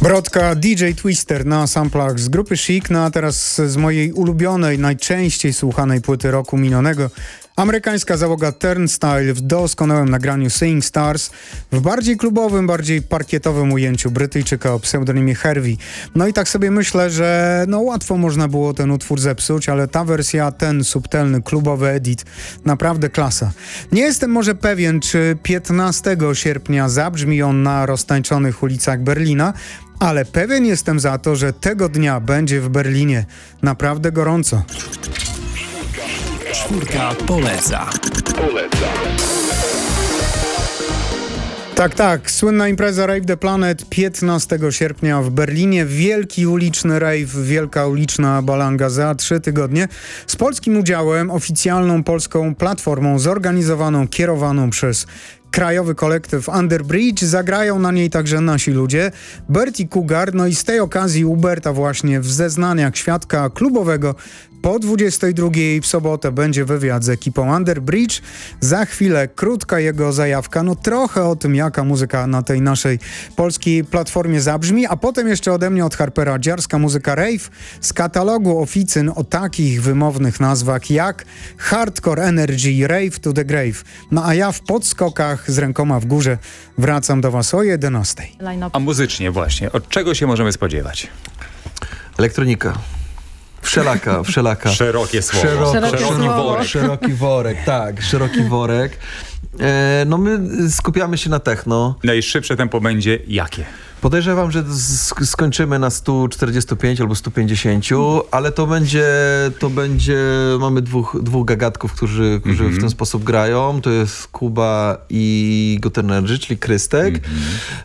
Brodka DJ Twister na samplach z grupy Chic, no a teraz z mojej ulubionej, najczęściej słuchanej płyty roku minionego. Amerykańska załoga Turnstile w doskonałym nagraniu Seeing Stars, w bardziej klubowym, bardziej parkietowym ujęciu Brytyjczyka o pseudonimie Hervey. No i tak sobie myślę, że łatwo można było ten utwór zepsuć, ale ta wersja, ten subtelny, klubowy edit, naprawdę klasa. Nie jestem może pewien, czy 15 sierpnia zabrzmi on na roztańczonych ulicach Berlina, ale pewien jestem za to, że tego dnia będzie w Berlinie naprawdę gorąco. Czwórka poleca. Tak, słynna impreza Rave the Planet 15 sierpnia w Berlinie. Wielki uliczny rave, wielka uliczna balanga za 3 tygodnie. Z polskim udziałem, oficjalną polską platformą zorganizowaną, kierowaną przez krajowy kolektyw Underbridge. Zagrają na niej także nasi ludzie, Bert i Cougar. No i z tej okazji u Berta właśnie w zeznaniach świadka klubowego po 22 w sobotę będzie wywiad z ekipą Underbridge. Za chwilę krótka jego zajawka, trochę o tym, jaka muzyka na tej naszej polskiej platformie zabrzmi, a potem jeszcze ode mnie, od Harpera, dziarska muzyka rave z katalogu oficyn o takich wymownych nazwach jak Hardcore Energy, Rave to the Grave. No a ja w podskokach z rękoma w górze wracam do was o 11. A muzycznie właśnie, od czego się możemy spodziewać? Elektronika. Wszelaka. Szerokie słowo. Szeroki worek, tak. Szeroki worek. My skupiamy się na techno. Najszybsze tempo będzie jakie? Podejrzewam, że skończymy na 145 albo 150, ale to będzie mamy dwóch gagatków, którzy w ten sposób grają. To jest Kuba i Got Energy, czyli Krystek.